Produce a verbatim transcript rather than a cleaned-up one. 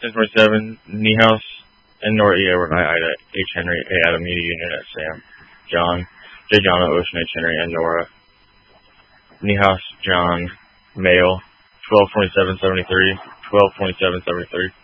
ten twenty-seven, Niehaus, N Nora E. Edward, I, Ida, H. Henry, A. Adam, Media Union, S. Sam, John, J. John, Ocean, H. Henry, N. Nora, Niehaus, John, male, twelve twenty-seven seventy-three, twelve twenty-seven seventy-three.